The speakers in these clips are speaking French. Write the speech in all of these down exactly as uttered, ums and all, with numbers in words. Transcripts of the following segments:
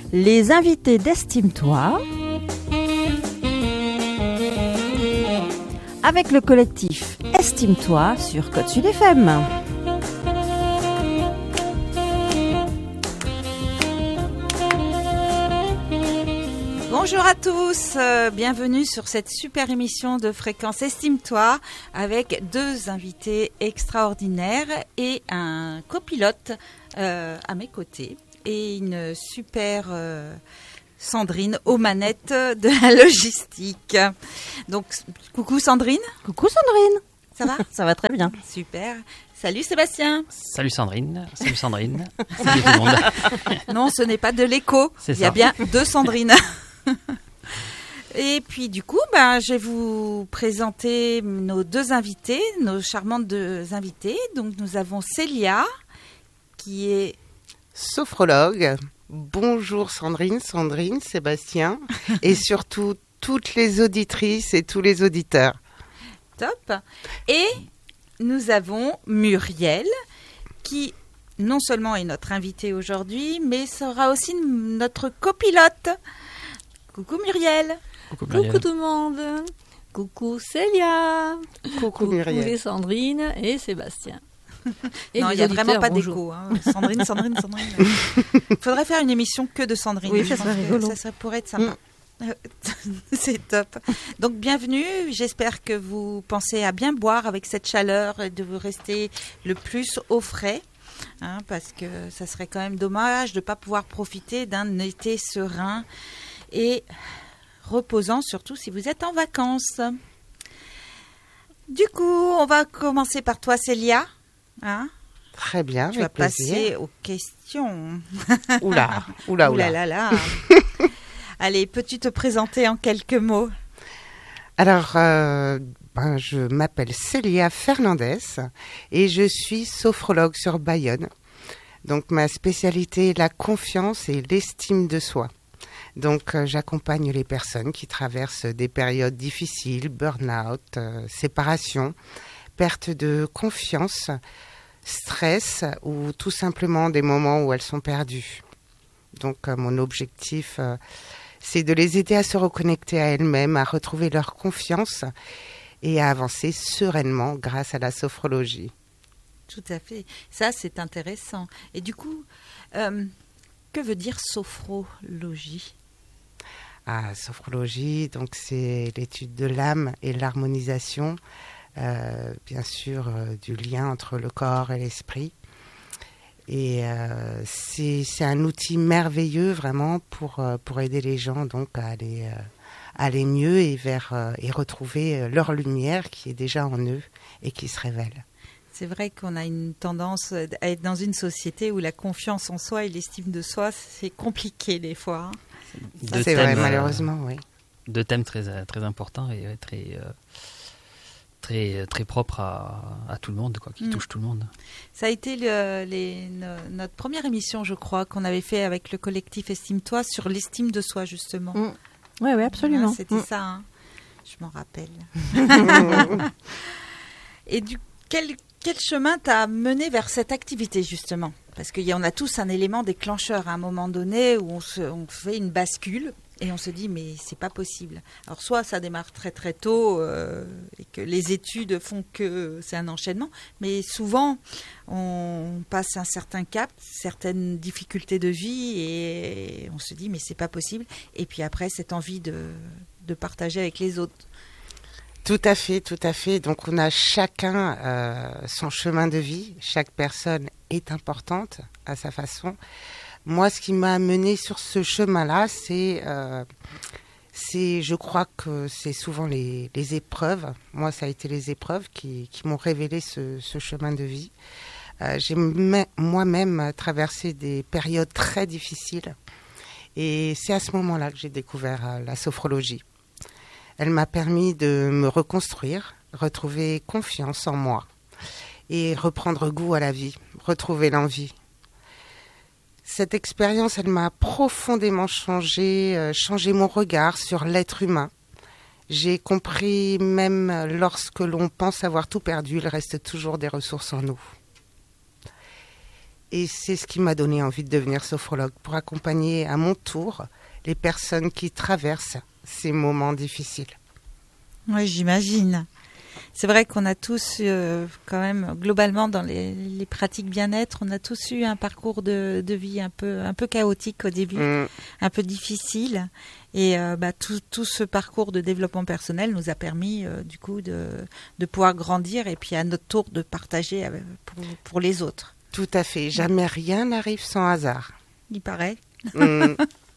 les invités d'Estime-toi, avec le collectif Estime-toi sur Côte Sud F M. Bonjour à tous, euh, bienvenue sur cette super émission de Fréquence Estime-toi avec deux invités extraordinaires et un copilote euh, à mes côtés et une super euh, Sandrine aux manettes de la logistique. Donc, coucou Sandrine. Coucou Sandrine. Ça va ? Ça va très bien. Super. Salut Sébastien. Salut Sandrine. Salut Sandrine. Salut tout le monde. Non, ce n'est pas de l'écho. C'est Il y a ça. bien deux Sandrines. Et puis du coup, ben, je vais vous présenter nos deux invités, nos charmantes deux invités. Donc nous avons Célia, qui est sophrologue. Bonjour Sandrine, Sandrine, Sébastien, et surtout toutes les auditrices et tous les auditeurs. top. Et nous avons Muriel, qui non seulement est notre invitée aujourd'hui, mais sera aussi notre copilote. Coucou Muriel. Coucou Muriel. Coucou tout le monde. Coucou Célia. Coucou Muriel. les Sandrine et Sébastien. Et Non, les il n'y a auditeurs, vraiment pas bonjour. d'écho. Hein. Sandrine, Sandrine, Sandrine. Il faudrait faire une émission que de Sandrine. Oui, Je ça pense serait que rigolo. Ça serait, pourrait être sympa. Euh, C'est top. Donc bienvenue, j'espère que vous pensez à bien boire avec cette chaleur et de vous rester le plus au frais, hein, parce que ça serait quand même dommage de ne pas pouvoir profiter d'un été serein et reposant, surtout si vous êtes en vacances. Du coup, on va commencer par toi Célia. Hein, Très bien, tu vas avec plaisir. passer aux questions. Oula, oula, Ouh là oula. là là. Allez, peux-tu te présenter en quelques mots ? Alors, euh, ben, je m'appelle Célia Fernandez et je suis sophrologue sur Bayonne. Donc, ma spécialité est la confiance et l'estime de soi. Donc, euh, j'accompagne les personnes qui traversent des périodes difficiles, burn-out, euh, séparation, perte de confiance, stress ou tout simplement des moments où elles sont perdues. Donc, euh, mon objectif, euh, c'est de les aider à se reconnecter à elles-mêmes, à retrouver leur confiance et à avancer sereinement grâce à la sophrologie. Tout à fait. Ça, c'est intéressant. Et du coup, euh, que veut dire sophrologie ? Ah, sophrologie, donc c'est l'étude de l'âme et l'harmonisation, euh, bien sûr, euh, du lien entre le corps et l'esprit. Et euh, c'est, c'est un outil merveilleux vraiment pour, euh, pour aider les gens donc à aller, euh, aller mieux et, vers, euh, et retrouver euh, leur lumière qui est déjà en eux et qui se révèle. C'est vrai qu'on a une tendance à être dans une société où la confiance en soi et l'estime de soi, c'est compliqué des fois. hein. Deux c'est vrai, thèmes, euh, malheureusement, oui. Deux thèmes très, euh, très importants et euh, très, euh, très, très propres à, à tout le monde, quoi, qui Mm. touchent tout le monde. Ça a été le- les- no- notre première émission, je crois, qu'on avait fait avec le collectif Estime-toi sur l'estime de soi, justement. Mm. Oui, oui, absolument. Ah, c'était Mm. ça, hein. Je m'en rappelle. Et du quel, quel chemin t'a mené vers cette activité, justement ? Parce qu'on a tous un élément déclencheur à un moment donné où on, se, on fait une bascule et on se dit mais c'est pas possible. Alors soit ça démarre très très tôt euh, et que les études font que c'est un enchaînement, mais souvent on passe un certain cap, certaines difficultés de vie et on se dit mais c'est pas possible. Et puis après cette envie de, de partager avec les autres. Tout à fait, tout à fait. Donc on a chacun euh, son chemin de vie. Chaque personne est importante à sa façon. Moi, ce qui m'a amené sur ce chemin-là, c'est, euh, c'est, je crois que c'est souvent les, les épreuves. Moi, ça a été les épreuves qui, qui m'ont révélé ce, ce chemin de vie. Euh, j'ai m- moi-même traversé des périodes très difficiles. Et c'est à ce moment-là que j'ai découvert euh, la sophrologie. Elle m'a permis de me reconstruire, retrouver confiance en moi et reprendre goût à la vie, retrouver l'envie. Cette expérience, elle m'a profondément changé, euh, changé mon regard sur l'être humain. J'ai compris même lorsque l'on pense avoir tout perdu, il reste toujours des ressources en nous. Et c'est ce qui m'a donné envie de devenir sophrologue, pour accompagner à mon tour les personnes qui traversent ces moments difficiles. Oui, j'imagine. C'est vrai qu'on a tous, euh, quand même, globalement, dans les, les pratiques bien-être, on a tous eu un parcours de, de vie un peu, un peu chaotique au début, mmh. un peu difficile. Et euh, bah, tout, tout ce parcours de développement personnel nous a permis, euh, du coup, de, de pouvoir grandir et puis à notre tour de partager avec, pour, pour les autres. Tout à fait. Jamais rien n'arrive sans hasard. Il paraît. Mmh.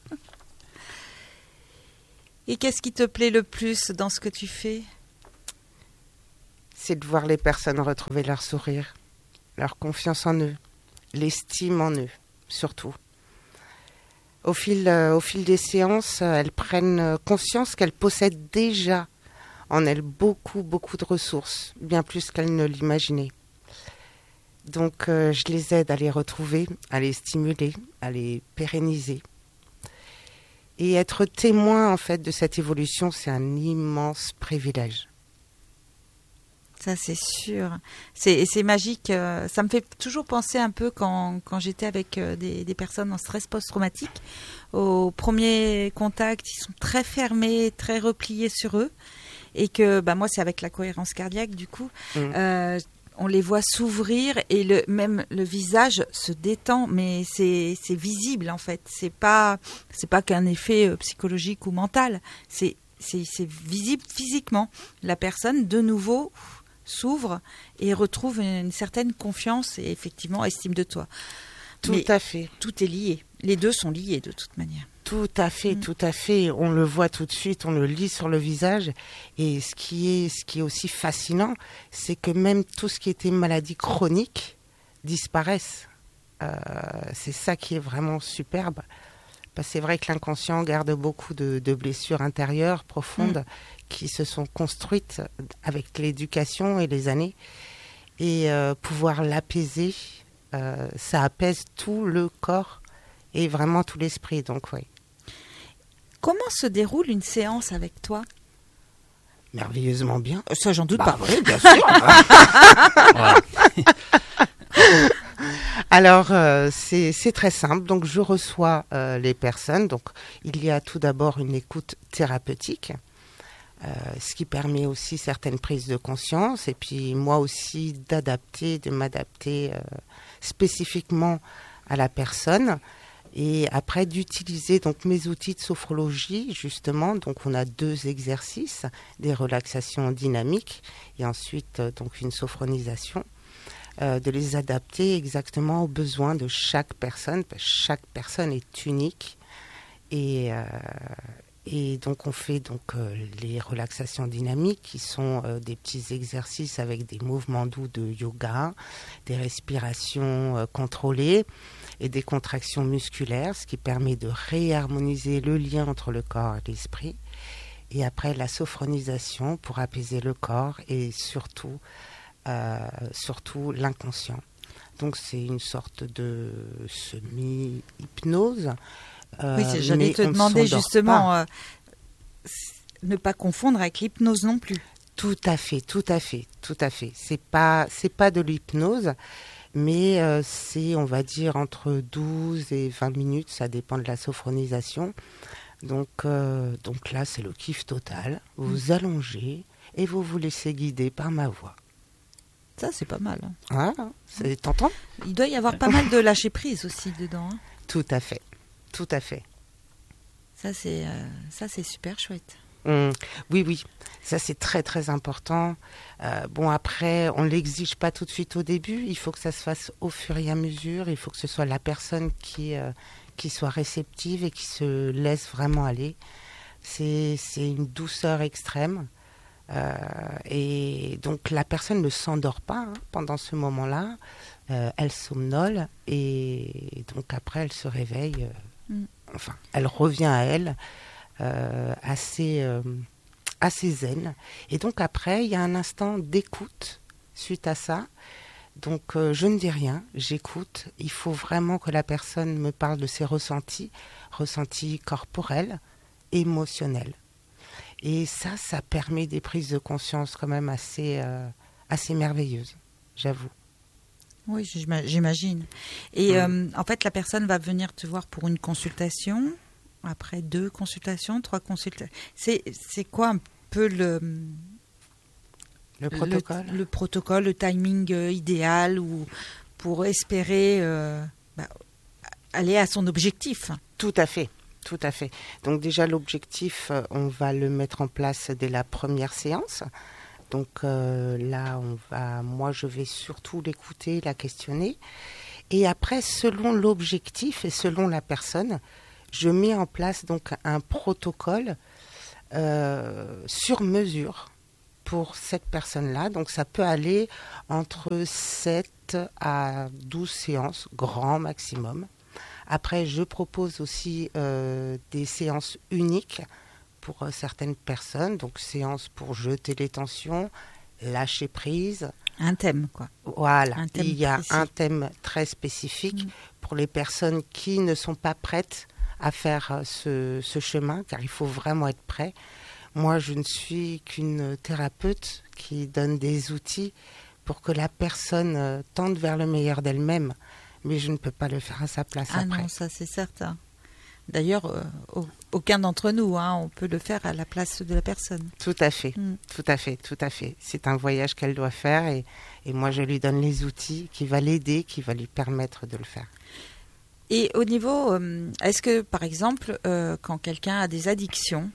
Et qu'est-ce qui te plaît le plus dans ce que tu fais ? C'est de voir les personnes retrouver leur sourire, leur confiance en eux, l'estime en eux, surtout. Au fil, euh, au fil des séances, euh, elles prennent conscience qu'elles possèdent déjà en elles beaucoup, beaucoup de ressources, bien plus qu'elles ne l'imaginaient. Donc, euh, je les aide à les retrouver, à les stimuler, à les pérenniser. Et être témoin, en fait, de cette évolution, c'est un immense privilège. Ça, c'est sûr. C'est, c'est magique. Ça me fait toujours penser un peu quand, quand j'étais avec des, des personnes en stress post-traumatique. Au premier contact, ils sont très fermés, très repliés sur eux. Et que bah, moi, c'est avec la cohérence cardiaque, du coup. Mmh. Euh, on les voit s'ouvrir et le, même le visage se détend. Mais c'est, c'est visible, en fait. C'est pas, c'est pas qu'un effet psychologique ou mental. C'est, c'est, c'est visible physiquement. La personne, de nouveau, s'ouvre et retrouve une certaine confiance et effectivement estime de toi. Tout Mais à fait. Tout est lié. Les deux sont liés de toute manière. Tout à fait, mmh. tout à fait. On le voit tout de suite, on le lit sur le visage. Et ce qui est, ce qui est aussi fascinant, c'est que même tout ce qui était maladie chronique disparaissent. Euh, c'est ça qui est vraiment superbe. Parce que c'est vrai que l'inconscient garde beaucoup de, de blessures intérieures profondes mmh. qui se sont construites avec l'éducation et les années. Et euh, pouvoir l'apaiser, euh, ça apaise tout le corps et vraiment tout l'esprit. Donc, oui. Comment se déroule une séance avec toi ? Merveilleusement bien. Ça, j'en doute bah, pas. Oui, bien sûr. Alors, euh, c'est, c'est très simple. Donc, je reçois euh, les personnes. Donc, il y a tout d'abord une écoute thérapeutique, euh, ce qui permet aussi certaines prises de conscience. Et puis, moi aussi, d'adapter, de m'adapter euh, spécifiquement à la personne. Et après, d'utiliser donc mes outils de sophrologie, justement. Donc, on a deux exercices, des relaxations dynamiques et ensuite, euh, donc, une sophronisation. Euh, de les adapter exactement aux besoins de chaque personne, parce que chaque personne est unique. Et, euh, et donc, on fait donc, euh, les relaxations dynamiques, qui sont euh, des petits exercices avec des mouvements doux de yoga, des respirations euh, contrôlées et des contractions musculaires, ce qui permet de réharmoniser le lien entre le corps et l'esprit. Et après, la sophronisation pour apaiser le corps et surtout... Euh, surtout l'inconscient. Donc c'est une sorte de semi-hypnose. Euh, oui, c'est, j'allais te demander justement euh, ne pas confondre avec l'hypnose non plus. Tout à fait, tout à fait, tout à fait. C'est pas, c'est pas de l'hypnose, mais euh, c'est, on va dire, entre douze et vingt minutes, ça dépend de la sophronisation. Donc, euh, donc là, c'est le kiff total. Vous mmh. vous allongez et vous vous laissez guider par ma voix. Ça, c'est pas mal. Ah, c'est tentant. Il doit y avoir pas mal de lâcher prise aussi dedans. Hein. Tout à fait, tout à fait. Ça, c'est, euh, ça, c'est super chouette. Mmh. Oui, oui, ça c'est très très important. Euh, bon, après, on ne l'exige pas tout de suite au début. Il faut que ça se fasse au fur et à mesure. Il faut que ce soit la personne qui, euh, qui soit réceptive et qui se laisse vraiment aller. C'est, c'est une douceur extrême. Euh, et donc la personne ne s'endort pas hein, pendant ce moment-là, euh, elle somnole et donc après elle se réveille, euh, mm. enfin elle revient à elle euh, assez, euh, assez zen. Et donc après il y a un instant d'écoute suite à ça. Donc euh, je ne dis rien, j'écoute. Il faut vraiment que la personne me parle de ses ressentis, ressentis corporels, émotionnels. Et ça, ça permet des prises de conscience quand même assez, euh, assez merveilleuses, j'avoue. Oui, j'ima- j'imagine. Et mmh. euh, en fait, la personne va venir te voir pour une consultation, après deux consultations, trois consultations. C'est, c'est quoi un peu le... Le protocole Le, le protocole, le timing euh, idéal ou pour espérer euh, bah, aller à son objectif. Tout à fait, tout à fait. Donc déjà, l'objectif, euh, on va le mettre en place dès la première séance. Donc euh, là, on va, moi, je vais surtout l'écouter, la questionner. Et après, selon l'objectif et selon la personne, je mets en place donc un protocole euh, sur mesure pour cette personne-là. Donc ça peut aller entre sept à douze séances, grand maximum. Après, je propose aussi euh, des séances uniques pour euh, certaines personnes. Donc séances pour jeter les tensions, lâcher prise. Un thème, quoi. Voilà, un thème il y a précis. un thème très spécifique mmh. pour les personnes qui ne sont pas prêtes à faire ce, ce chemin, car il faut vraiment être prêt. Moi, je ne suis qu'une thérapeute qui donne des outils pour que la personne euh, tende vers le meilleur d'elle-même, mais je ne peux pas le faire à sa place ah après. Ah non, ça c'est certain. D'ailleurs, euh, au, aucun d'entre nous, hein, on peut le faire à la place de la personne. Tout à fait, mm. tout à fait, tout à fait. C'est un voyage qu'elle doit faire et, et moi, je lui donne les outils qui va l'aider, qui va lui permettre de le faire. Et au niveau, euh, est-ce que, par exemple, euh, quand quelqu'un a des addictions,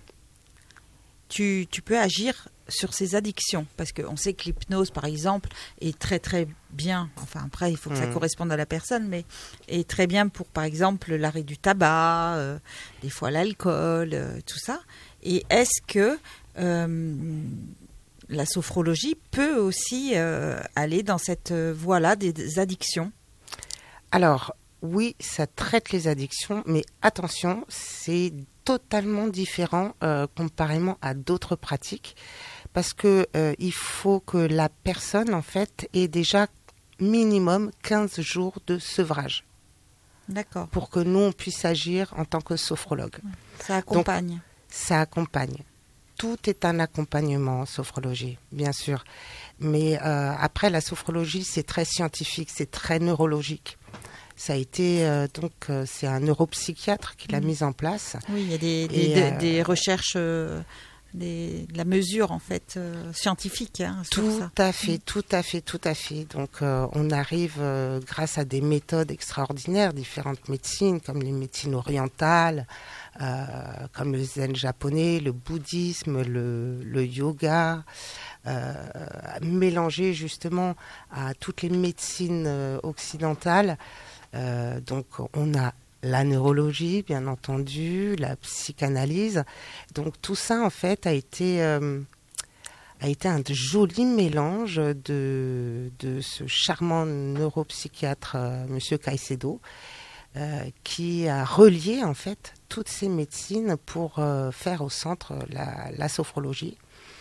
tu, tu peux agir sur ces addictions? Parce qu'on sait que l'hypnose, par exemple, est très très bien, enfin après il faut que mmh. ça corresponde à la personne, mais est très bien pour, par exemple, l'arrêt du tabac, euh, des fois l'alcool, euh, tout ça. Et est-ce que euh, la sophrologie peut aussi euh, aller dans cette voie-là des addictions? Alors, oui, ça traite les addictions, mais attention, c'est totalement différent euh, comparément à d'autres pratiques. Parce que euh, il faut que la personne, en fait, ait déjà minimum quinze jours de sevrage. D'accord. Pour que nous, on puisse agir en tant que sophrologue. Ça accompagne. Donc, ça accompagne. Tout est un accompagnement en sophrologie, bien sûr. Mais euh, après, la sophrologie, c'est très scientifique, c'est très neurologique. Ça a été, euh, donc, euh, c'est un neuropsychiatre qui l'a mmh. mise en place. Oui, il y a des, des, Et, des, euh, des recherches... Euh... Des, de la mesure en fait euh, scientifique hein, sur tout ça. à fait, tout à fait, tout à fait. Donc euh, on arrive euh, grâce à des méthodes extraordinaires, différentes médecines comme les médecines orientales, euh, comme le zen japonais, le bouddhisme, le, le yoga, euh, mélangé justement à toutes les médecines euh, occidentales. Euh, donc on a la neurologie, bien entendu, la psychanalyse. Donc tout ça, en fait, a été, euh, a été un joli mélange de, de ce charmant neuropsychiatre, euh, Monsieur Caicedo, euh, qui a relié, en fait, toutes ces médecines pour euh, faire au centre la, la sophrologie.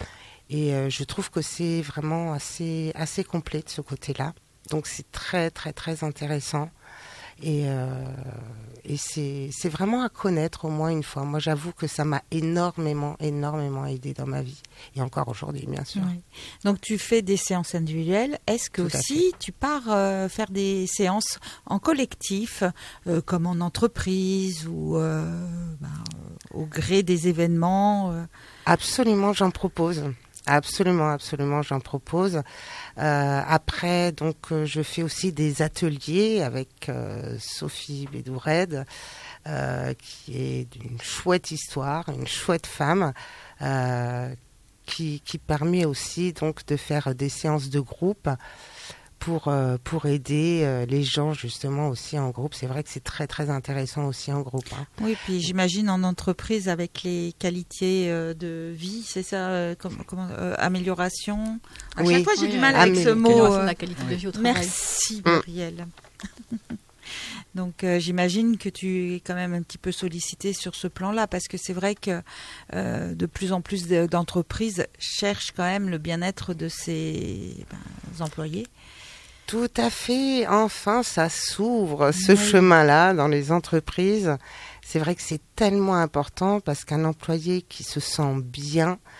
Et euh, je trouve que c'est vraiment assez, assez complet de ce côté-là. Donc c'est très, très, très intéressant. Et, euh, et c'est, c'est vraiment à connaître au moins une fois. Moi, j'avoue que ça m'a énormément, énormément aidé dans ma vie. Et encore aujourd'hui, bien sûr. Oui. Donc, tu fais des séances individuelles. Est-ce que Tout aussi tu pars euh, faire des séances en collectif, euh, comme en entreprise ou euh, ben, euh, au gré des événements euh... Absolument, j'en propose. Absolument, absolument, j'en propose. Euh, après, donc, euh, je fais aussi des ateliers avec euh, Sophie Bédoured, euh, qui est d'une chouette histoire, une chouette femme, euh, qui, qui permet aussi donc de faire des séances de groupe pour euh, pour aider euh, les gens justement aussi en groupe. C'est vrai que c'est très très intéressant aussi en groupe. Hein. Oui, puis j'imagine en entreprise avec les qualités euh, de vie, c'est ça, euh, comment, comment euh, amélioration. À oui. chaque fois j'ai oui, du mal euh, avec ce mot. Euh, la qualité de vie au travail. Merci Muriel. Donc euh, j'imagine que tu es quand même un petit peu sollicité sur ce plan-là, parce que c'est vrai que euh, de plus en plus de, d'entreprises cherchent quand même le bien-être de ses ben, employés. Tout à fait. Enfin, ça s'ouvre, ce oui. chemin-là dans les entreprises. C'est vrai que c'est tellement important parce qu'un employé qui se sent bien,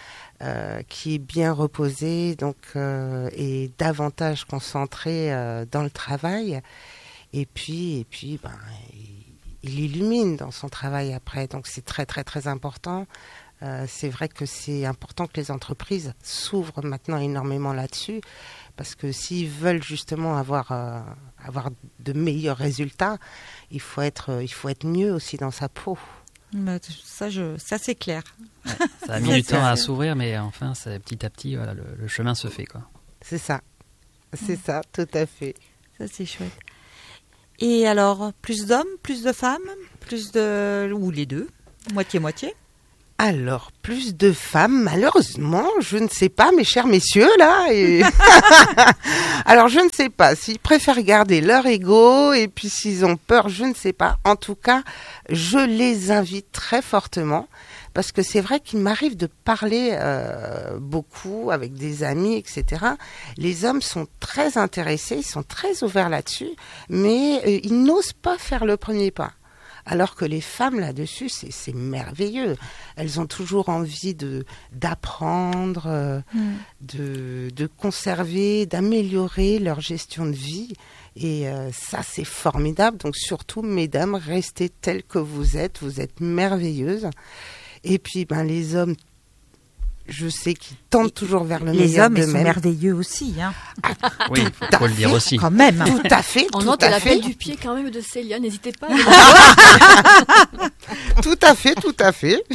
euh, qui est bien reposé, donc euh, et davantage concentré euh, dans le travail. Et puis, et puis, ben, il, il illumine dans son travail après. Donc c'est très très très important. Euh, c'est vrai que c'est important que les entreprises s'ouvrent maintenant énormément là-dessus, parce que s'ils veulent justement avoir, euh, avoir de meilleurs résultats, il faut être, euh, il faut être mieux aussi dans sa peau. Bah, ça, je, ça c'est clair. Ouais, ça a mis du temps à s'ouvrir, mais enfin, c'est, petit à petit, voilà, le, le chemin se fait, quoi. C'est ça, c'est ça, tout à fait. Ça c'est chouette. Et alors, plus d'hommes, plus de femmes, plus de... ou les deux, moitié-moitié? Alors, plus de femmes, malheureusement, je ne sais pas, mes chers messieurs, là. Et... Alors, je ne sais pas s'ils préfèrent garder leur ego et puis s'ils ont peur, je ne sais pas. En tout cas, je les invite très fortement parce que c'est vrai qu'il m'arrive de parler euh, beaucoup avec des amis, et cetera. Les hommes sont très intéressés, ils sont très ouverts là-dessus, mais euh, ils n'osent pas faire le premier pas. Alors que les femmes là-dessus, c'est, c'est merveilleux. Elles ont toujours envie de d'apprendre, euh, mmh. de, de conserver, d'améliorer leur gestion de vie. Et euh, ça, c'est formidable. Donc surtout, mesdames, restez telles que vous êtes. Vous êtes merveilleuses. Et puis, ben, les hommes, je sais qu'ils tendent toujours vers le les meilleur hommes, d'eux-mêmes. Les hommes, ils sont merveilleux aussi. Hein. Ah, oui, il faut le dire aussi. Quand même. Tout à fait, On tout note à la fait. paix du pied quand même de Célia, n'hésitez pas. Tout à fait, tout à fait.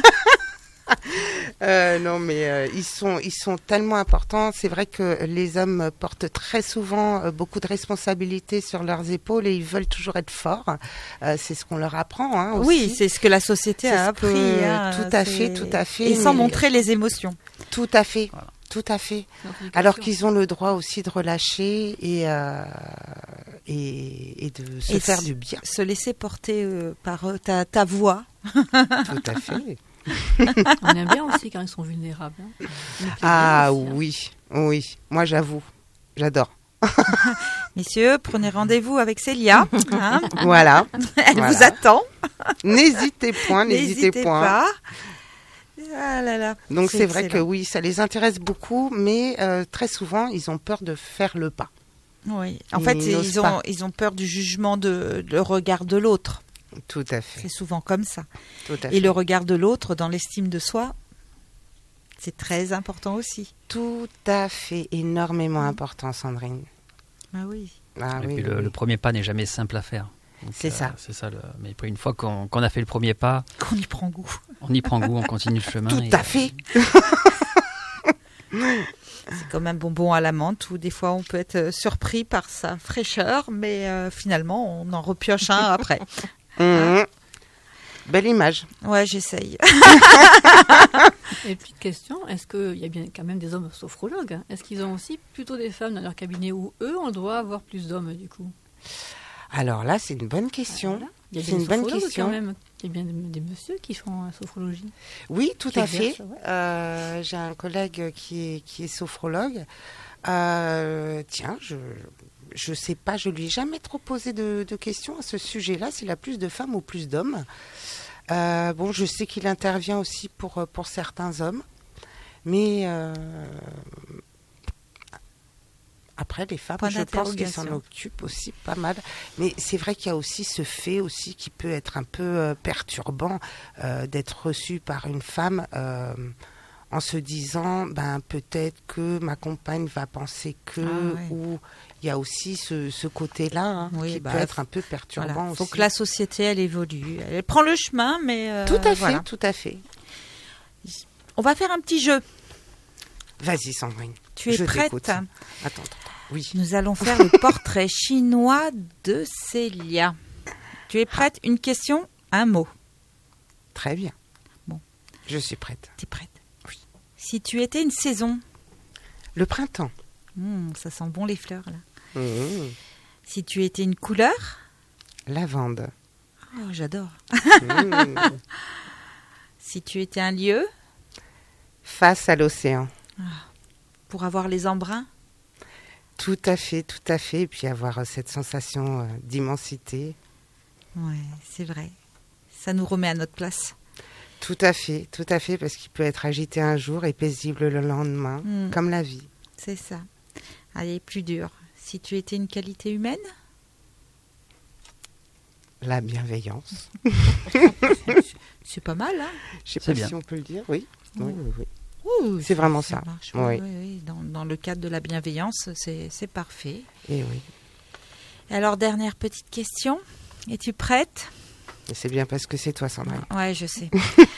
euh, non, mais euh, ils sont, ils sont tellement importants. C'est vrai que les hommes portent très souvent euh, beaucoup de responsabilités sur leurs épaules et ils veulent toujours être forts. Euh, c'est ce qu'on leur apprend. Hein, aussi. Oui, c'est ce que la société C'est a ce appris. que- hein, tout à c'est- fait, tout à fait. Et sans mais- montrer les émotions. Tout à fait. Voilà. Tout à fait. Alors qu'ils ont le droit aussi de relâcher et, euh, et, et de se Et faire s- du bien. Se laisser porter euh, par euh, ta, ta voix. Tout à fait. On aime bien aussi quand ils sont vulnérables. hein. Le plaisir Ah aussi, hein. oui, oui. Moi, j'avoue, j'adore. Messieurs, prenez rendez-vous avec Célia. hein. Voilà. Elle Voilà. vous attend. N'hésitez point, n'hésitez, N'hésitez point. pas. Ah là là. Donc c'est, vrai que excellent. oui, ça les intéresse beaucoup, mais euh, très souvent, ils ont peur de faire le pas. Oui. En Ils fait, n'osent ils ont, pas. ils ont peur du jugement, de, le regard de l'autre. Tout à fait. C'est souvent comme ça. Tout à Et fait. le regard de l'autre dans l'estime de soi, c'est très important aussi. Tout à fait, énormément important, Sandrine. Ah oui. Ah Et oui, puis le, oui. le premier pas n'est jamais simple à faire. Donc, C'est ça. C'est ça. Le... Mais après, une fois qu'on, qu'on a fait le premier pas, Qu'on y prend goût. on y prend goût, on continue le chemin. Tout et, à fait. C'est comme un bonbon à la menthe où des fois on peut être euh, surpris par sa fraîcheur, mais euh, finalement on en repioche un après. Mmh. Belle image. Ouais, j'essaye. Et petite question, est-ce qu'il y a bien quand même des hommes sophrologues? Est-ce qu'ils ont aussi plutôt des femmes dans leur cabinet ou eux, on doit avoir plus d'hommes du coup? Alors là, c'est une bonne question. Voilà. Il y a C'est bien une des bonne sophrologues question. quand même. Il y a bien des, des messieurs qui font la sophrologie. Oui, tout Qui à fait. exerce, ouais. Euh, j'ai un collègue qui est, qui est sophrologue. Euh, tiens, je je sais pas, je lui ai jamais trop posé de, de questions à ce sujet-là, s'il a plus de femmes ou plus d'hommes. Euh, bon, je sais qu'il intervient aussi pour, pour certains hommes, mais euh, après les femmes, Point je pense qu'ils s'en d'interrogation. occupent aussi pas mal. Mais c'est vrai qu'il y a aussi ce fait aussi qui peut être un peu euh, perturbant euh, d'être reçu par une femme euh, en se disant, ben peut-être que ma compagne va penser que, Ah, ouais. ou il y a aussi ce, ce côté-là hein, Oui, qui bah, peut être un peu perturbant Voilà. aussi. Faut que la société elle évolue. Elle prend le chemin, mais euh, Tout à fait, voilà. tout à fait. On va faire un petit jeu. Vas-y Sandrine. Tu es Je prête? t'écoute. Attends, attends, attends. Oui. Nous allons faire le portrait chinois de Célia. Tu es prête? Une question, un mot. Très bien. Bon. Je suis prête. Tu es prête? Oui. Si tu étais une saison, Le printemps. Mmh, ça sent bon les fleurs là. Mmh. Si tu étais une couleur, Lavande. oh, j'adore. Mmh. Si tu étais un lieu, Face à l'océan. pour avoir les embruns, Tout à fait, tout à fait. Et puis avoir euh, cette sensation euh, d'immensité. ouais, c'est vrai. Ça nous remet à notre place. Tout à fait, tout à fait, parce qu'il peut être agité un jour et paisible le lendemain, Mm. comme la vie. C'est ça. Allez, plus dur. Si tu étais une qualité humaine? La bienveillance. C'est pas mal, hein? Je sais C'est pas bien. si on peut le dire, oui. Oui, oui, oui. Ouh, C'est vraiment ça. marche, Oui. oui, oui, oui. Dans, dans le cadre de la bienveillance, c'est c'est parfait. Et oui. Alors, dernière petite question. Es-tu prête? Et c'est bien parce que c'est toi, Sandrine. Ouais, je sais.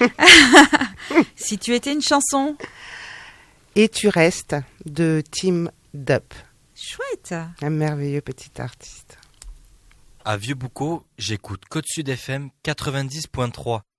Si tu étais une chanson? Et tu restes de Team Dup, Chouette. un merveilleux petit artiste. À Vieux-Boucau, j'écoute Côte Sud F M quatre-vingt-dix point trois.